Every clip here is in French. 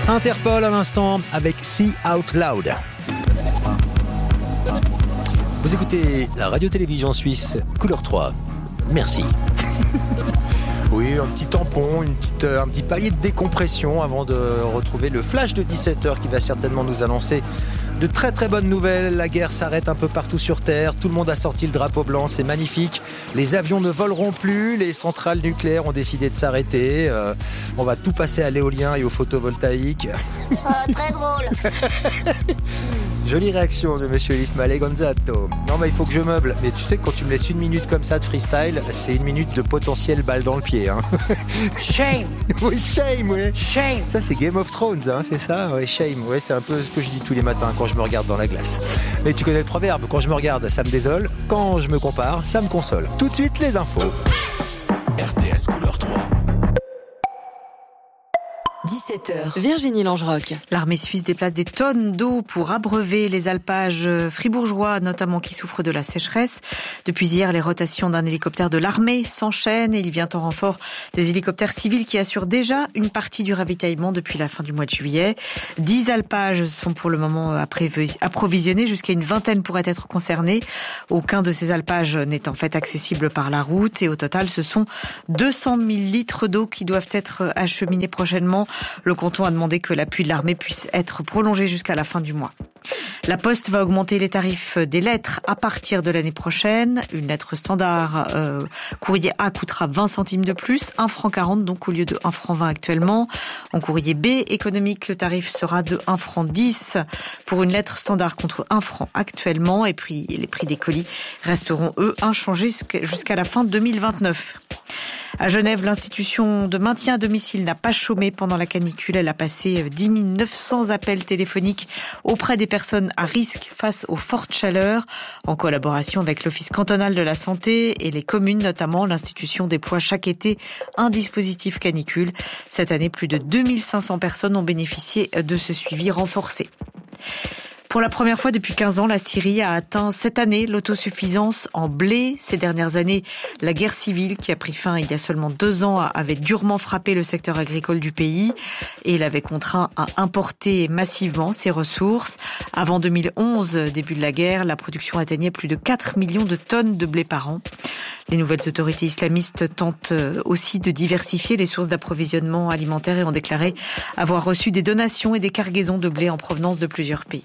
Interpol à l'instant avec See Out Loud. Vous écoutez la radio-télévision suisse Couleur 3. Merci. Oui, un petit tampon, un petit palier de décompression avant de retrouver le flash de 17h qui va certainement nous annoncer de très très bonnes nouvelles. La guerre s'arrête un peu partout sur Terre. Tout le monde a sorti le drapeau blanc, c'est magnifique. Les avions ne voleront plus, les centrales nucléaires ont décidé de s'arrêter. On va tout passer à l'éolien et au photovoltaïque. Très drôle. Jolie réaction de monsieur Ismael Gonzato. Non mais il faut que je meuble. Mais tu sais que quand tu me laisses une minute comme ça de freestyle, c'est une minute de potentielle balle dans le pied. Hein. Shame. Oui, shame, oui. Shame. Ça c'est Game of Thrones, hein, c'est ça. Oui, shame. Oui, c'est un peu ce que je dis tous les matins quand je me regarde dans la glace. Mais tu connais le proverbe, quand je me regarde, ça me désole. Quand je me compare, ça me console. Tout de suite les infos. RTS Couleur 3. 17h, Virginie Langeroc. L'armée suisse déplace des tonnes d'eau pour abreuver les alpages fribourgeois, notamment qui souffrent de la sécheresse. Depuis hier, les rotations d'un hélicoptère de l'armée s'enchaînent et il vient en renfort des hélicoptères civils qui assurent déjà une partie du ravitaillement depuis la fin du mois de juillet. 10 alpages sont pour le moment approvisionnés, jusqu'à une vingtaine pourraient être concernés. Aucun de ces alpages n'est en fait accessible par la route et au total, ce sont 200 000 litres d'eau qui doivent être acheminés prochainement. Le canton a demandé que l'appui de l'armée puisse être prolongé jusqu'à la fin du mois. La Poste va augmenter les tarifs des lettres à partir de l'année prochaine. Une lettre standard courrier A coûtera 20 centimes de plus, 1,40 franc donc au lieu de 1,20 franc actuellement. En courrier B économique, le tarif sera de 1,10 franc pour une lettre standard contre 1 franc actuellement. Et puis les prix des colis resteront eux inchangés jusqu'à la fin 2029. À Genève, l'institution de maintien à domicile n'a pas chômé pendant la canicule. Elle a passé 10 900 appels téléphoniques auprès des personnes à risque face aux fortes chaleurs. En collaboration avec l'Office cantonal de la santé et les communes notamment, l'institution déploie chaque été un dispositif canicule. Cette année, plus de 2500 personnes ont bénéficié de ce suivi renforcé. Pour la première fois depuis 15 ans, la Syrie a atteint cette année l'autosuffisance en blé. Ces dernières années, la guerre civile qui a pris fin il y a seulement 2 ans avait durement frappé le secteur agricole du pays et l'avait contraint à importer massivement ses ressources. Avant 2011, début de la guerre, la production atteignait plus de 4 millions de tonnes de blé par an. Les nouvelles autorités islamistes tentent aussi de diversifier les sources d'approvisionnement alimentaire et ont déclaré avoir reçu des donations et des cargaisons de blé en provenance de plusieurs pays.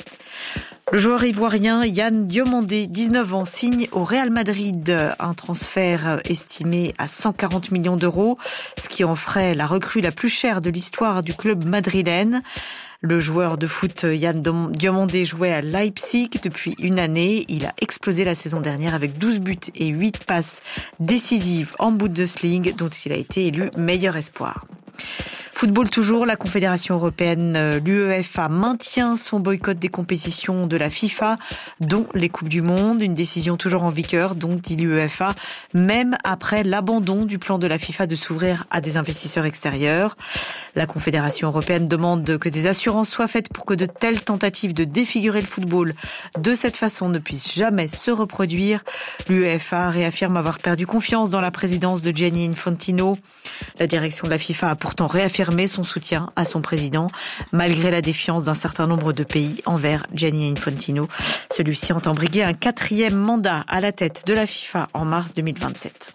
Le joueur ivoirien Yann Diomandé, 19 ans, signe au Real Madrid un transfert estimé à 140 millions d'euros, ce qui en ferait la recrue la plus chère de l'histoire du club madrilène. Le joueur de foot Yann Diomandé jouait à Leipzig depuis une année. Il a explosé la saison dernière avec 12 buts et 8 passes décisives en Bundesliga, dont il a été élu meilleur espoir. Football toujours, la Confédération européenne, l'UEFA, maintient son boycott des compétitions de la FIFA, dont les Coupes du Monde. Une décision toujours en vigueur, donc, dit l'UEFA, même après l'abandon du plan de la FIFA de s'ouvrir à des investisseurs extérieurs. La Confédération européenne demande que des assurances soient faites pour que de telles tentatives de défigurer le football de cette façon ne puissent jamais se reproduire. L'UEFA réaffirme avoir perdu confiance dans la présidence de Gianni Infantino. La direction de la FIFA a pourtant réaffirmé son soutien à son président, malgré la défiance d'un certain nombre de pays envers Gianni Infantino. Celui-ci entend briguer un 4e mandat à la tête de la FIFA en mars 2027.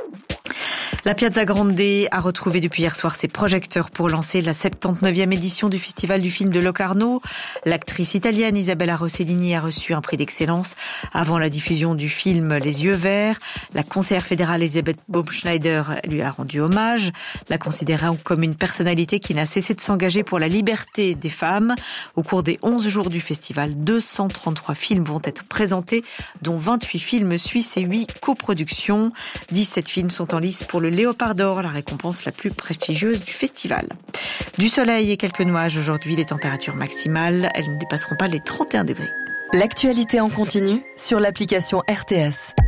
La Piazza Grande a retrouvé depuis hier soir ses projecteurs pour lancer la 79e édition du Festival du film de Locarno. L'actrice italienne Isabella Rossellini a reçu un prix d'excellence avant la diffusion du film Les Yeux Verts. La conseillère fédérale Elisabeth Baumschneider lui a rendu hommage, la considérant comme une personnalité qui n'a cessé de s'engager pour la liberté des femmes. Au cours des 11 jours du festival, 233 films vont être présentés, dont 28 films suisses et 8 coproductions. 17 films sont en lice pour le Léopard d'Or, la récompense la plus prestigieuse du festival. Du soleil et quelques nuages aujourd'hui, les températures maximales, elles ne dépasseront pas les 31 degrés. L'actualité en continu sur l'application RTS.